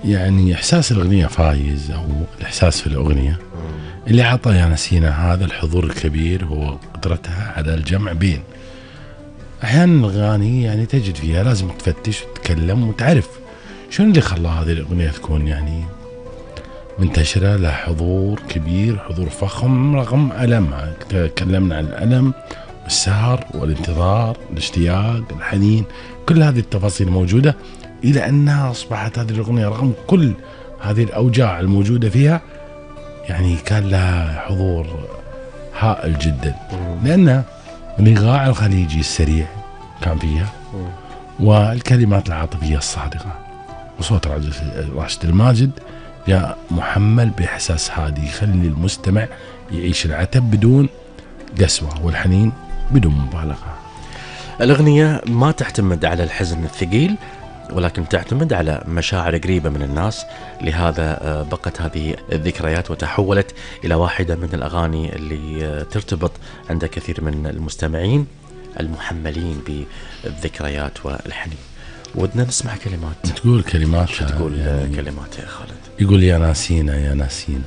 يعني إحساس الأغنية فايز، أو الإحساس في الأغنية اللي عطى يا نسينا هذا الحضور الكبير هو قدرتها على الجمع بين أحيانا الأغاني يعني تجد فيها لازم تفتش وتتكلم وتعرف شنو اللي خلى هذه الأغنية تكون يعني منتشرة، لها حضور كبير، حضور فخم رغم ألمها. تكلمنا عن الألم والسهر والانتظار، الاشتياق، الحنين، كل هذه التفاصيل موجودة، إلى أنها أصبحت هذه الأغنية رغم كل هذه الأوجاع الموجودة فيها يعني كان لها حضور هائل جدا، لأن الإيقاع الخليجي السريع كان فيها، والكلمات العاطفية الصادقة، وصوت راشد الماجد جاء محمل بإحساس هادي يخلي المستمع يعيش العتب بدون قسوة والحنين بدون مبالغة. الأغنية ما تعتمد على الحزن الثقيل، ولكن تعتمد على مشاعر قريبة من الناس، لهذا بقت هذه الذكريات وتحولت إلى واحدة من الأغاني اللي ترتبط عند كثير من المستمعين المحملين بالذكريات والحنين. ودنا نسمع كلمات. تقول كلمات، شو تقول يعني كلمات يا خالد؟ يقول يا ناسينا يا ناسينا،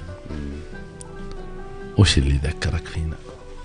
وش اللي ذكرك فينا؟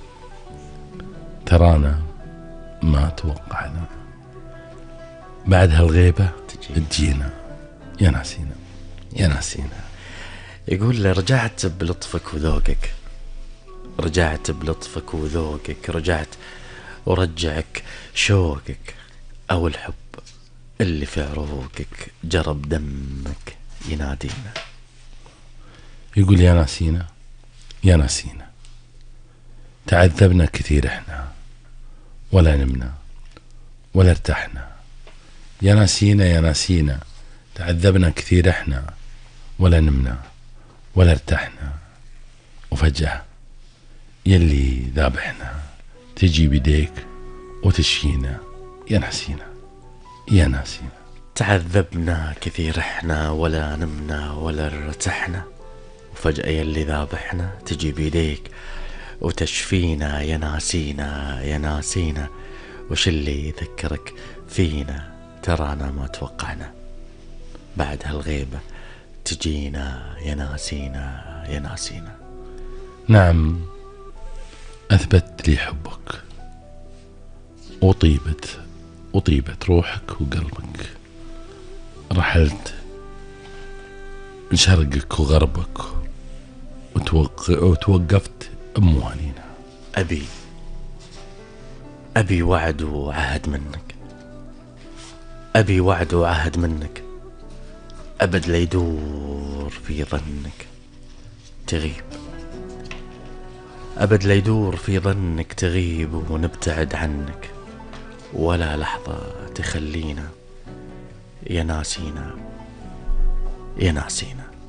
ترانا ما توقعنا، بعد هالغيبة تجينا يا ناسينا يا ناسينا. يقول رجعت بلطفك وذوقك، رجعت بلطفك وذوقك، رجعت ورجعك شوقك، أو الحب اللي في عروقك جرب دمك ينادينا. يقول يا ناسينا يا ناسينا، تعذبنا كثير احنا ولا نمنا ولا ارتحنا. يا ناسينا يا ناسينا، تعذبنا كثير احنا ولا نمنا ولا ارتحنا، وفجأة يلي ذابحنا تجي بيديك وتشفينا يا ناسينا يا ناسينا. تعذبنا كثير احنا ولا نمنا ولا ارتحنا، وفجأة يلي ذابحنا تجي بيديك وتشفينا يا ناسينا يا ناسينا. وش اللي يذكرك فينا؟ ترانا ما توقعنا، بعد هالغيبة تجينا يا ناسينا يا ناسينا. نعم، أثبت لي حبك وطيبت روحك وقلبك، رحلت من شرقك وغربك وتوقفت بموانينا. أبي وعد وعهد منك، أبي وعد وعهد منك، أبد لا يدور في ظنك تغيب، أبد لا يدور في ظنك تغيب، ونبتعد عنك ولا لحظة تخلينا يا ناسينا يا ناسينا.